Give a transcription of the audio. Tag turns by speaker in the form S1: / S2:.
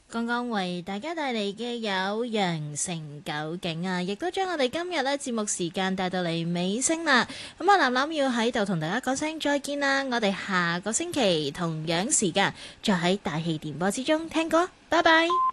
S1: 剛剛為大家帶嚟嘅有羊城九景啊，亦都將我哋今日咧節目時間帶到嚟尾聲啦。咁啊，藍藍要喺度同大家講聲再見啦，我哋下個星期同樣時間再喺大氣電波之中聽歌，拜拜。